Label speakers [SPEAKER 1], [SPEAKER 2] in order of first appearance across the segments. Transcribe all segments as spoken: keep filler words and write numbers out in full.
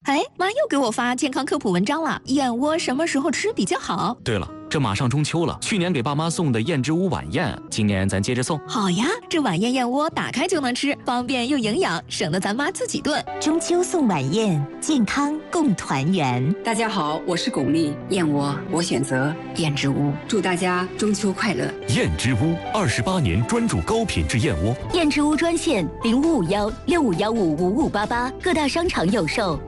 [SPEAKER 1] 哎，妈又给我发健康科普文章了，燕窝什么时候吃比较好？
[SPEAKER 2] 对了，这马上中秋了，去年给爸妈送的燕之屋晚宴，今年咱接着送。
[SPEAKER 1] 好呀，这晚宴燕窝打开就能吃，方便又营养，省得咱妈自己炖。
[SPEAKER 3] 中秋送晚宴，健康共团圆。
[SPEAKER 4] 大家好，我是巩俐，燕窝我选择燕之屋，祝大家中秋快乐。
[SPEAKER 5] 燕之屋二十八年专注高品质燕窝。
[SPEAKER 3] 燕之屋专线零五五幺六五幺五五五八八，各大商场有售。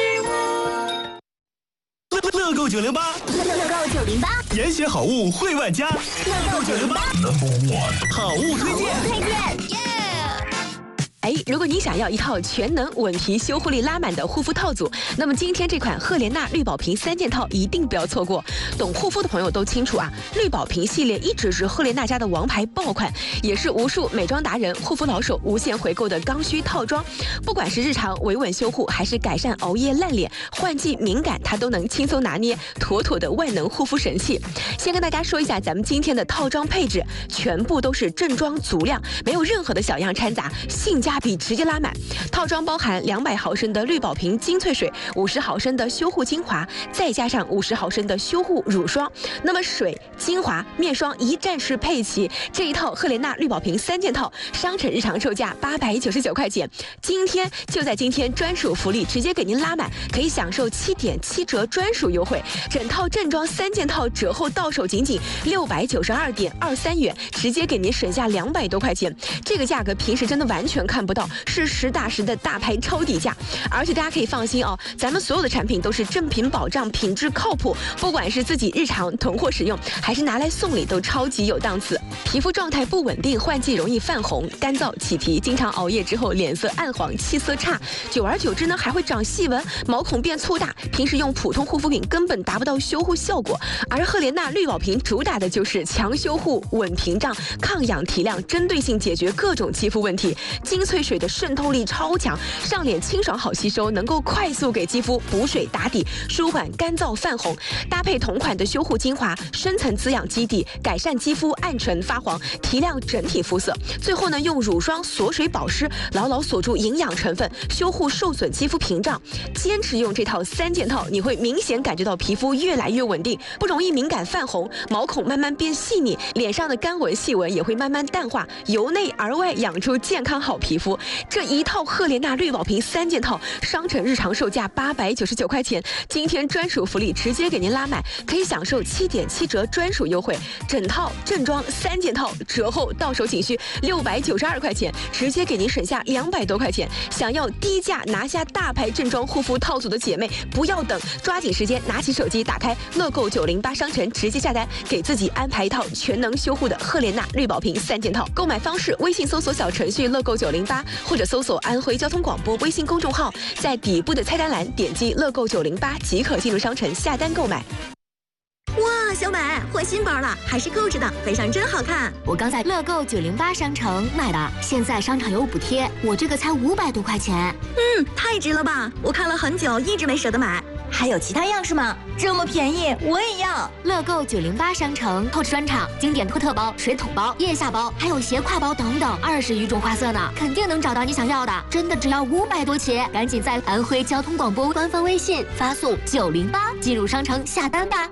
[SPEAKER 5] 乐购九零八，
[SPEAKER 3] 乐乐购九零八，
[SPEAKER 5] 严选好物惠万家。
[SPEAKER 3] 乐购九零八
[SPEAKER 5] ，Number One， 好物推荐。
[SPEAKER 3] 推荐。
[SPEAKER 6] 哎，如果你想要一套全能稳皮、修护力拉满的护肤套组，那么今天这款赫莲娜绿宝瓶三件套一定不要错过。懂护肤的朋友都清楚啊，绿宝瓶系列一直是赫莲娜家的王牌爆款，也是无数美妆达人、护肤老手无限回购的刚需套装。不管是日常维稳修护，还是改善熬夜烂脸、换季敏感，它都能轻松拿捏，妥妥的万能护肤神器。先跟大家说一下咱们今天的套装配置，全部都是正装足量，没有任何的小样掺杂，性价比直接拉满。套装包含两百毫升的绿宝瓶精粹水，五十毫升的修护精华，再加上五十毫升的修护乳霜。那么水、精华、面霜一站式配齐，这一套赫莲娜绿宝瓶三件套，商城日常售价八百九十九块钱，今天就在今天专属福利直接给您拉满，可以享受七点七折专属优惠，整套正装三件套折后到手仅仅六百九十二点二三元，直接给您省下两百多块钱，这个价格平时真的完全看不到，是实打实的大牌超底价。而且大家可以放心哦，咱们所有的产品都是正品保障，品质靠谱，不管是自己日常囤货使用，还是拿来送礼，都超级有档次。皮肤状态不稳定，换季容易泛红、干燥、起皮，经常熬夜之后脸色暗黄、气色差，久而久之呢还会长细纹，毛孔变粗大，平时用普通护肤品根本达不到修护效果。而赫莲娜绿宝瓶主打的就是强修护、稳屏障、抗氧提亮，针对性解决各种肌肤问题。精粹水的渗透力超强，上脸清爽好吸收，能够快速给肌肤补水打底，舒缓干燥泛红。搭配同款的修护精华，深层滋养基底，改善肌肤暗沉发黄，提亮整体肤色。最后呢，用乳霜锁水保湿，牢牢锁住营养成分，修护受损肌肤屏障。坚持用这套三件套，你会明显感觉到皮肤越来越稳定，不容易敏感泛红，毛孔慢慢变细腻，脸上的干纹细纹也会慢慢淡化，由内而外养出健康好皮肤。这一套赫莲娜绿宝瓶三件套，商城日常售价八百九十九块钱，今天专属福利直接给您拉满，可以享受七点七折专属优惠，整套正装三件套折后到手仅需六百九十二块钱，直接给您省下两百多块钱。想要低价拿下大牌正装护肤套组的姐妹，不要等，抓紧时间拿起手机，打开乐购九零八商城，直接下单，给自己安排一套全能修护的赫莲娜绿宝瓶三件套。购买方式：微信搜索小程序乐购九零八，或者搜索安徽交通广播微信公众号，在底部的菜单栏点击乐购九零八即可进入商城下单购买。
[SPEAKER 7] 哇，小美换新包了，还是购置的，背上真好看。
[SPEAKER 3] 我刚在乐购九零八商城买的，现在商场有补贴，我这个才五百多块钱。
[SPEAKER 7] 嗯，太值了吧！我看了很久，一直没舍得买。
[SPEAKER 3] 还有其他样式吗？这么便宜，我也要！乐购九零八商城透支专场，经典托特包、水桶包、腋下包，还有斜挎包等等，二十余种花色呢，肯定能找到你想要的。真的只要五百多起，赶紧在安徽交通广播官方微信发送九零八进入商城下单吧。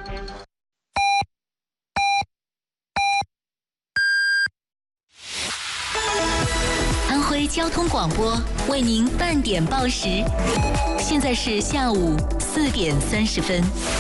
[SPEAKER 3] 安徽交通广播为您半点报时，现在是下午四点三十分。